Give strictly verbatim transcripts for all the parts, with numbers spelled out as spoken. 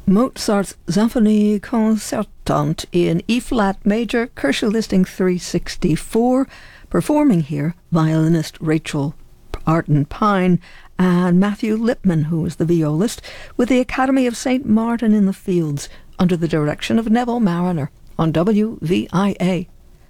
Mozart's Symphonie Concertante in E-flat major, Kürschel listing three sixty-four. Performing here, violinist Rachel Arden-Pine and Matthew Lipman, who was the violist, with the Academy of Saint Martin in the Fields, under the direction of Neville Mariner, on W V I A.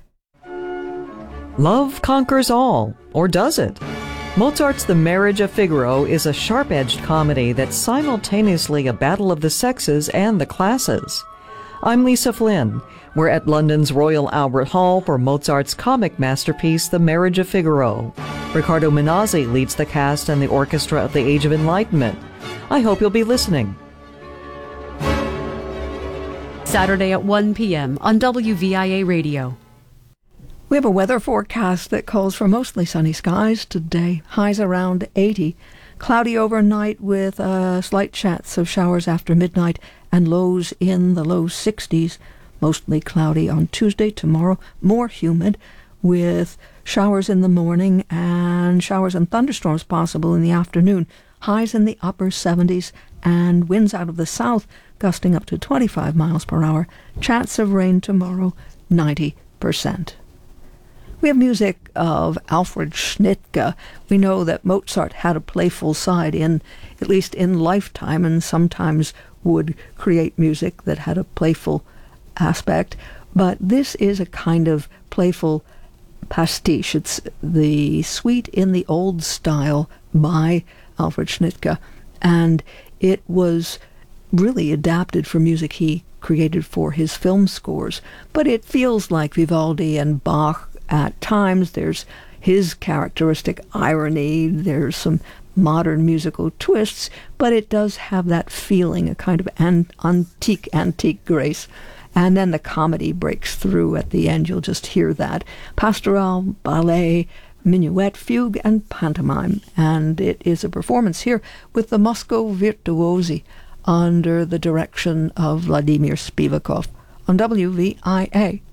Love conquers all, or does it? Mozart's The Marriage of Figaro is a sharp-edged comedy that's simultaneously a battle of the sexes and the classes. I'm Lisa Flynn. We're at London's Royal Albert Hall for Mozart's comic masterpiece, The Marriage of Figaro. Riccardo Minazzi leads the cast and the orchestra of the Age of Enlightenment. I hope you'll be listening. Saturday at one p.m. on W V I A Radio. We have a weather forecast that calls for mostly sunny skies today. Highs around eighty. Cloudy overnight with a slight chance of showers after midnight and lows in the low sixties. Mostly cloudy on Tuesday. Tomorrow, more humid with showers in the morning and showers and thunderstorms possible in the afternoon. Highs in the upper seventies and winds out of the south gusting up to twenty-five miles per hour. Chance of rain tomorrow, ninety percent. We have music of Alfred Schnittke. We know that Mozart had a playful side, in at least in lifetime, and sometimes would create music that had a playful aspect. But this is a kind of playful pastiche. It's the Suite in the Old Style by Alfred Schnittke, and it was really adapted for music he created for his film scores. But it feels like Vivaldi and Bach at times. There's his characteristic irony, there's some modern musical twists, but it does have that feeling, a kind of an- antique, antique grace. And then the comedy breaks through at the end. You'll just hear that. Pastoral, ballet, minuet, fugue, and pantomime. And it is a performance here with the Moscow Virtuosi under the direction of Vladimir Spivakov on W V I A.